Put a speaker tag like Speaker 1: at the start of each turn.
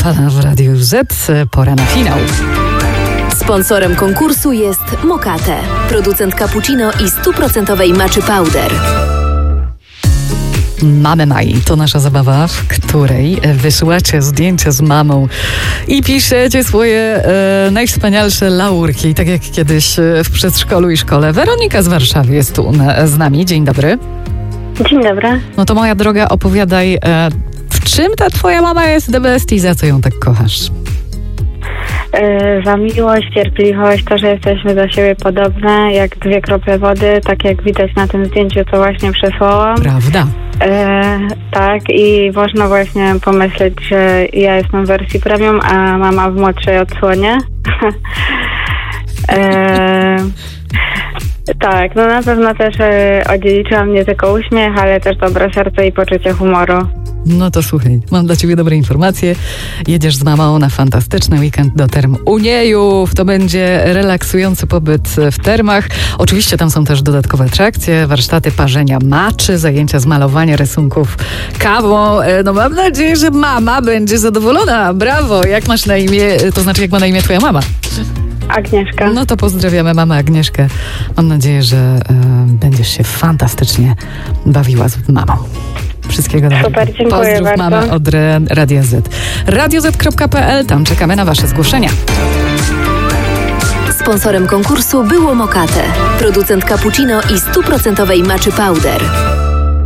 Speaker 1: Hala w Radiu Z. Pora na finał.
Speaker 2: Sponsorem konkursu jest Mokate, producent cappuccino i 100% matcha powder.
Speaker 1: Mamy Mai, to nasza zabawa, w której wysyłacie zdjęcia z mamą i piszecie swoje najwspanialsze laurki, tak jak kiedyś w przedszkolu i szkole. Weronika z Warszawy jest tu z nami. Dzień dobry.
Speaker 3: Dzień dobry.
Speaker 1: No to moja droga, opowiadaj, w czym ta twoja mama jest the best i za co ją tak kochasz?
Speaker 3: Za miłość, cierpliwość, to, że jesteśmy do siebie podobne, jak dwie krople wody, tak jak widać na tym zdjęciu, co właśnie przesłałam.
Speaker 1: Prawda.
Speaker 3: Tak, i można właśnie pomyśleć, że ja jestem w wersji premium, a mama w młodszej odsłonie. Tak, no na pewno też odziedziczyła mnie tylko uśmiech, ale też dobre serce i poczucie humoru.
Speaker 1: No to słuchaj, mam dla ciebie dobre informacje. Jedziesz z mamą na fantastyczny weekend do Term Uniejów. To będzie relaksujący pobyt w termach. Oczywiście tam są też dodatkowe atrakcje, warsztaty parzenia maczy, zajęcia z malowania rysunków kawą. No mam nadzieję, że mama będzie zadowolona. Brawo! Jak masz na imię, to znaczy jak ma na imię twoja mama?
Speaker 3: Agnieszka.
Speaker 1: No to pozdrawiamy mamę Agnieszkę. Mam nadzieję, że będziesz się fantastycznie bawiła z mamą. Wszystkiego dobrego.
Speaker 3: Super, dziękuję
Speaker 1: Pozdrów
Speaker 3: bardzo.
Speaker 1: mamę od Radia Z. radioz.pl, tam czekamy na wasze zgłoszenia.
Speaker 2: Sponsorem konkursu było Mokate, producent cappuccino i 100% matcha powder.